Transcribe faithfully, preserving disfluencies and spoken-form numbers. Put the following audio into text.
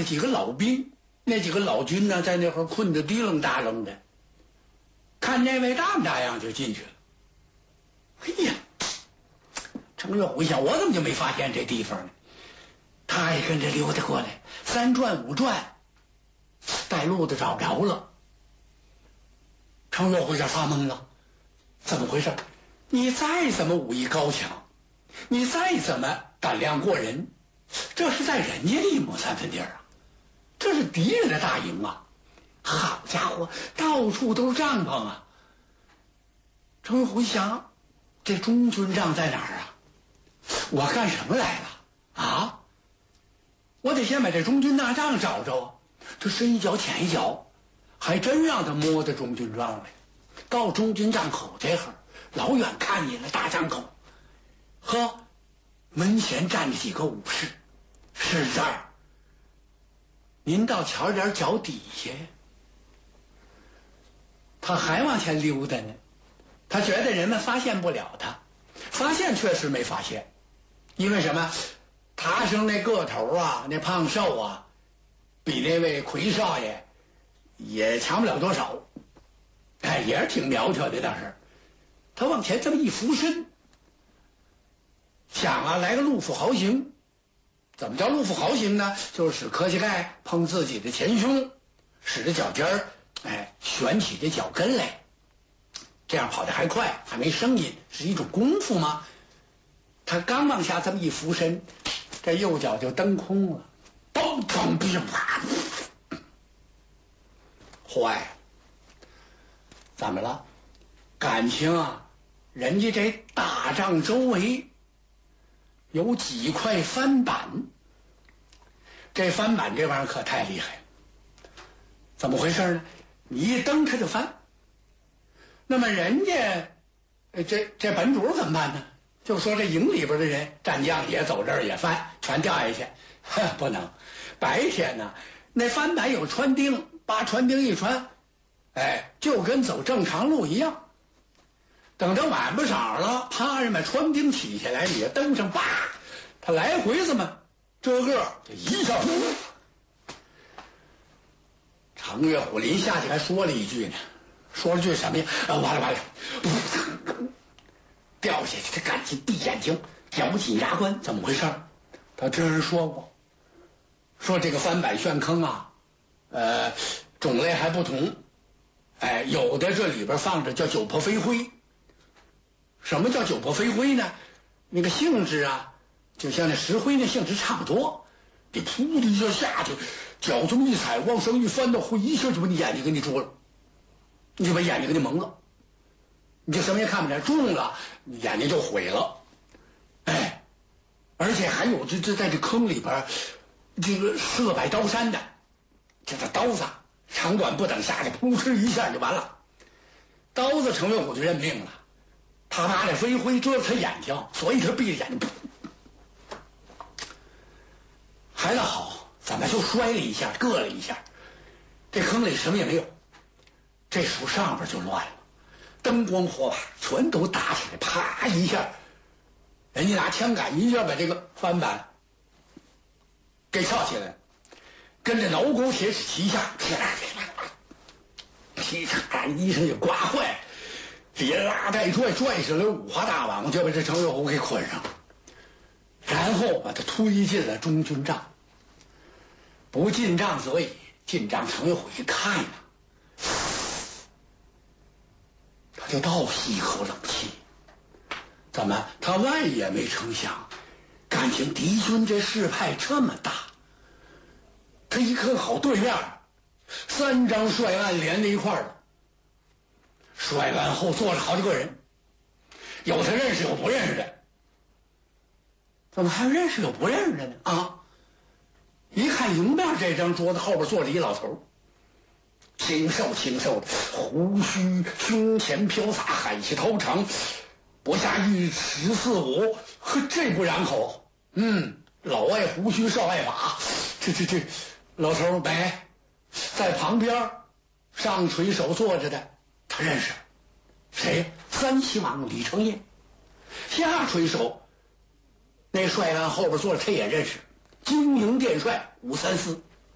几个老兵，那几个老军呢，在那会儿困得滴楞大楞的，看那位大大样就进去了。哎呀，程月虎一想，我怎么就没发现这地方呢？他也跟着溜达过来，三转五转，带路的找着了。程月虎一下发懵了，怎么回事？你再怎么武艺高强，你再怎么胆量过人，这是在人家的一亩三分地儿啊，这是敌人的大营啊！好家伙，到处都是帐篷啊！程月虎一想，这中军帐在哪儿啊？我干什么来了啊？我得先把这中军大帐找着啊！这深一脚浅一脚，还真让他摸到中军帐来。到中军帐口这会儿，老远看见了大帐口，呵，门前站着几个武士。是这儿，您倒瞧点脚底下。他还往前溜达呢，他觉得人们发现不了他，发现确实没发现，因为什么？他生那个头啊，那胖瘦啊，比那位魁少爷也强不了多少，哎，也是挺苗条的倒是。他往前这么一俯身，想啊，来个陆府豪行。怎么叫陆府豪行呢？就是使磕膝盖碰自己的前胸，使着脚尖儿，哎，旋起这脚跟来，这样跑得还快，还没声音，是一种功夫吗？他刚往下这么一俯身，这右脚就蹬空了，嘣砰噼啪，坏了！怎么了？感情啊，人家这大帐周围有几块翻板，这翻板这玩意儿可太厉害了。怎么回事呢？你一蹬它就翻。那么人家这这本主怎么办呢？就说这营里边的人，战将也走这儿也翻，全掉下去。不能，白天呢，那翻板有穿钉，把穿钉一穿，哎，就跟走正常路一样。等到晚不晌了，趴着把穿钉起下来，你蹬上，叭，他来回这么这个，这一下，程月虎临下去还说了一句呢，说了句什么呀？啊，完了完了，掉下去，他赶紧闭眼睛，咬紧牙关，怎么回事？他听人说过，说这个翻板旋坑啊，呃，种类还不同，哎，有的这里边放着叫九婆飞灰。什么叫九婆飞灰呢？那个性质啊，就像那石灰那性质差不多。你噗的一下下去，脚这么一踩，往上一翻到灰，一下就把你眼睛给你捉了，你就把眼睛给你蒙了，你就什么也看不见，中了，你眼睛就毁了。哎，而且还有这这在这坑里边，这个射摆刀山的，这个刀子长短不等下去，噗哧一下就完了。刀子程月虎就认命了。他拿着飞灰遮着他眼睛，所以他闭着眼睛。还那好，怎么就摔了一下，硌了一下？这坑里什么也没有。这时候上边就乱了，灯光火把全都打起来，啪一下，人家拿枪杆一下把这个翻板给撬起来，跟着挠钩铁齿齐下，噼啦噼啦，劈嚓一声就刮坏。连拉带拽，拽上了五花大网，就把这程月虎给捆上，然后把他推进了中军帐。不进帐则已，进帐程月虎一看呢，他就倒吸一口冷气。怎么？他万也没成想，感情敌军这势派这么大。他一看好对面，三张帅案连在一块儿了。帅案后坐着好几个人，有他认识有不认识的。怎么还有认识有不认识的呢？啊！一看迎面这张桌子后边坐着一老头，清瘦清瘦的，胡须胸前飘洒，海气头长，不下一尺四五，呵，这不染口。嗯，老爱胡须少爱马，这这这老头没在旁边上垂手坐着的。他认识谁？三齐王李成业。下垂手那帅案后边坐着，他也认识金营殿帅武三思。